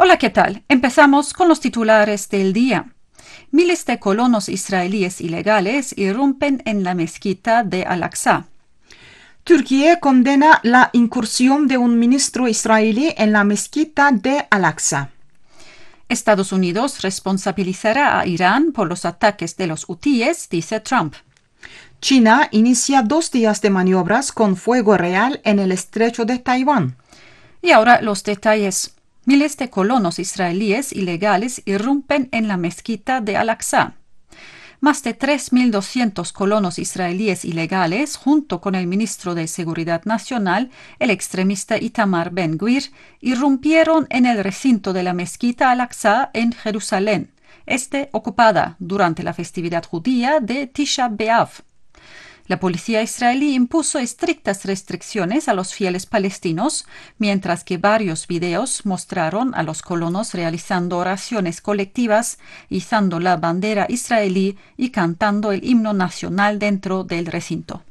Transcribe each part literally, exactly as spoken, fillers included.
Hola, ¿qué tal? Empezamos con los titulares del día. Miles de colonos israelíes ilegales irrumpen en la mezquita de Al-Aqsa. Turquía condena la incursión de un ministro israelí en la mezquita de Al-Aqsa. Estados Unidos responsabilizará a Irán por los ataques de los hutíes, dice Trump. China inicia dos días de maniobras con fuego real en el estrecho de Taiwán. Y ahora los detalles. Miles de colonos israelíes ilegales irrumpen en la mezquita de Al-Aqsa. Más de tres mil doscientos colonos israelíes ilegales, junto con el ministro de Seguridad Nacional, el extremista Itamar Ben-Gvir, irrumpieron en el recinto de la mezquita Al-Aqsa en Jerusalén, este ocupada durante la festividad judía de Tisha B'Av. La policía israelí impuso estrictas restricciones a los fieles palestinos, mientras que varios videos mostraron a los colonos realizando oraciones colectivas, izando la bandera israelí y cantando el himno nacional dentro del recinto.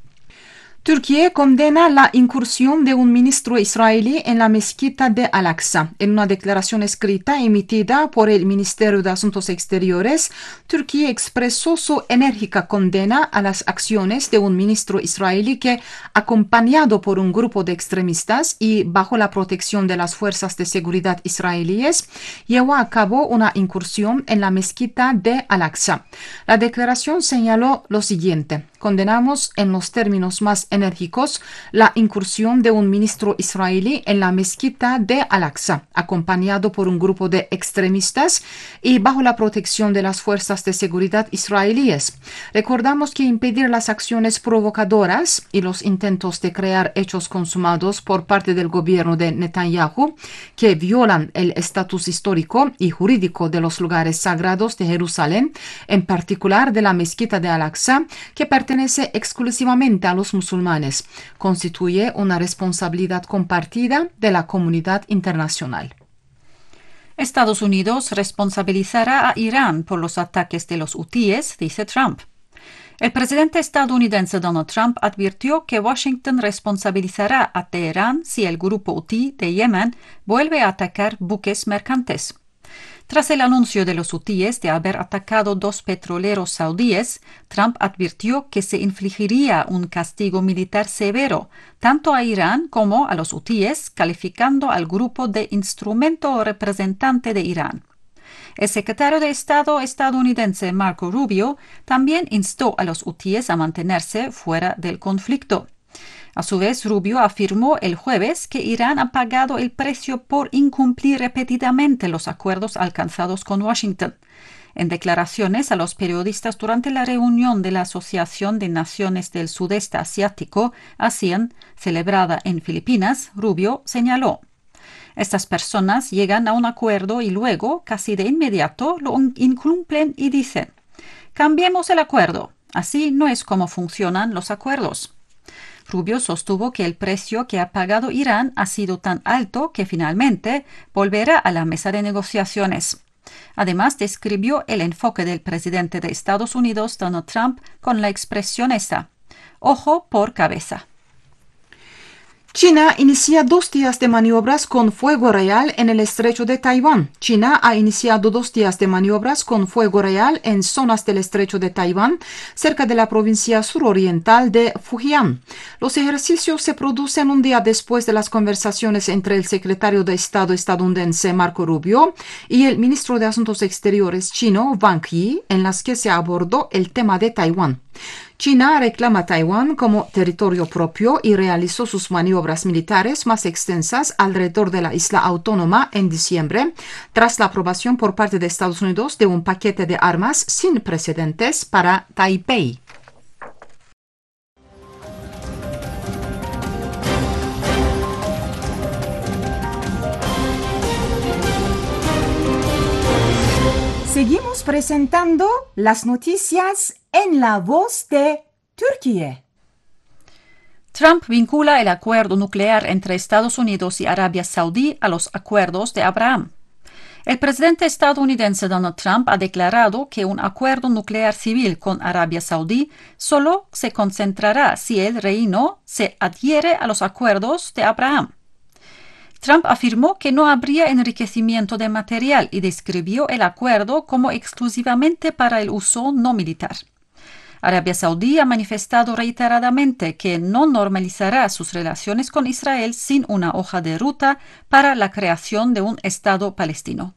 Turquía condena la incursión de un ministro israelí en la mezquita de Al-Aqsa. En una declaración escrita emitida por el Ministerio de Asuntos Exteriores, Turquía expresó su enérgica condena a las acciones de un ministro israelí que, acompañado por un grupo de extremistas y bajo la protección de las fuerzas de seguridad israelíes, llevó a cabo una incursión en la mezquita de Al-Aqsa. La declaración señaló lo siguiente: condenamos en los términos más enérgicos la incursión de un ministro israelí en la mezquita de Al-Aqsa, acompañado por un grupo de extremistas y bajo la protección de las fuerzas de seguridad israelíes. Recordamos que impedir las acciones provocadoras y los intentos de crear hechos consumados por parte del gobierno de Netanyahu, que violan el estatus histórico y jurídico de los lugares sagrados de Jerusalén, en particular de la mezquita de Al-Aqsa, que pertenece exclusivamente a los musulmanes, constituye una responsabilidad compartida de la comunidad internacional. Estados Unidos responsabilizará a Irán por los ataques de los hutíes, dice Trump. El presidente estadounidense Donald Trump advirtió que Washington responsabilizará a Teherán si el grupo hutí de Yemen vuelve a atacar buques mercantes. Tras el anuncio de los hutíes de haber atacado dos petroleros saudíes, Trump advirtió que se infligiría un castigo militar severo tanto a Irán como a los hutíes, calificando al grupo de instrumento o representante de Irán. El secretario de Estado estadounidense Marco Rubio también instó a los hutíes a mantenerse fuera del conflicto. A su vez, Rubio afirmó el jueves que Irán ha pagado el precio por incumplir repetidamente los acuerdos alcanzados con Washington. En declaraciones a los periodistas durante la reunión de la Asociación de Naciones del Sudeste Asiático, ASEAN, celebrada en Filipinas, Rubio señaló: estas personas llegan a un acuerdo y luego, casi de inmediato, lo incumplen y dicen: cambiemos el acuerdo. Así no es como funcionan los acuerdos. Rubio sostuvo que el precio que ha pagado Irán ha sido tan alto que finalmente volverá a la mesa de negociaciones. Además, describió el enfoque del presidente de Estados Unidos, Donald Trump, con la expresión esta: ojo por cabeza. China inicia dos días de maniobras con fuego real en el estrecho de Taiwán. China ha iniciado dos días de maniobras con fuego real en zonas del estrecho de Taiwán, cerca de la provincia suroriental de Fujian. Los ejercicios se producen un día después de las conversaciones entre el secretario de Estado estadounidense Marco Rubio y el ministro de Asuntos Exteriores chino Wang Yi, en las que se abordó el tema de Taiwán. China reclama Taiwán como territorio propio y realizó sus maniobras militares más extensas alrededor de la isla autónoma en diciembre, tras la aprobación por parte de Estados Unidos de un paquete de armas sin precedentes para Taipei. Seguimos presentando las noticias en la voz de Turquía. Trump vincula el acuerdo nuclear entre Estados Unidos y Arabia Saudí a los acuerdos de Abraham. El presidente estadounidense Donald Trump ha declarado que un acuerdo nuclear civil con Arabia Saudí solo se concentrará si el reino se adhiere a los acuerdos de Abraham. Trump afirmó que no habría enriquecimiento de material y describió el acuerdo como exclusivamente para el uso no militar. Arabia Saudí ha manifestado reiteradamente que no normalizará sus relaciones con Israel sin una hoja de ruta para la creación de un Estado palestino.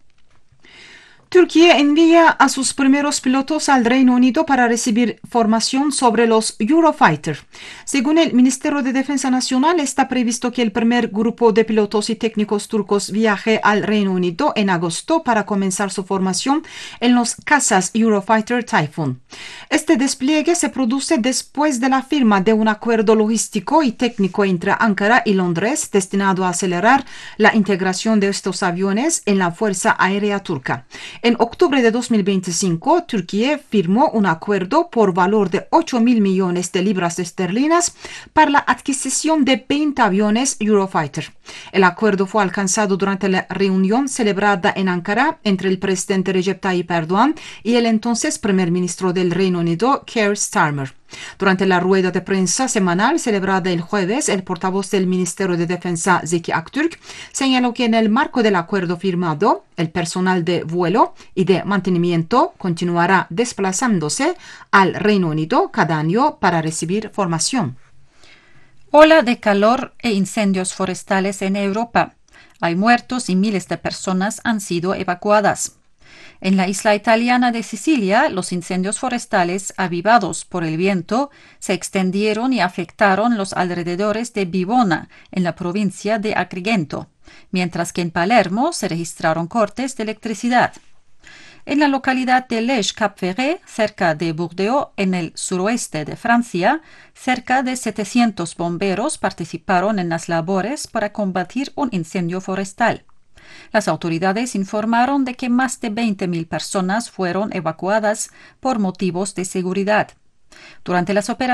Turquía envía a sus primeros pilotos al Reino Unido para recibir formación sobre los Eurofighter. Según el Ministerio de Defensa Nacional, está previsto que el primer grupo de pilotos y técnicos turcos viaje al Reino Unido en agosto para comenzar su formación en los cazas Eurofighter Typhoon. Este despliegue se produce después de la firma de un acuerdo logístico y técnico entre Ankara y Londres destinado a acelerar la integración de estos aviones en la Fuerza Aérea Turca. En octubre de dos mil veinticinco, Turquía firmó un acuerdo por valor de ocho mil millones de libras esterlinas para la adquisición de veinte aviones Eurofighter. El acuerdo fue alcanzado durante la reunión celebrada en Ankara entre el presidente Recep Tayyip Erdogan y el entonces primer ministro del Reino Unido, Keir Starmer. Durante la rueda de prensa semanal celebrada el jueves, el portavoz del Ministerio de Defensa, Zeki Aktürk, señaló que en el marco del acuerdo firmado, el personal de vuelo y de mantenimiento continuará desplazándose al Reino Unido cada año para recibir formación. Ola de calor e incendios forestales en Europa. Hay muertos y miles de personas han sido evacuadas. En la isla italiana de Sicilia, los incendios forestales avivados por el viento se extendieron y afectaron los alrededores de Vivona, en la provincia de Agrigento, mientras que en Palermo se registraron cortes de electricidad. En la localidad de Lège-Cap-Ferret, cerca de Bordeaux, en el suroeste de Francia, cerca de setecientos bomberos participaron en las labores para combatir un incendio forestal. Las autoridades informaron de que más de veinte mil personas fueron evacuadas por motivos de seguridad. Durante las operaciones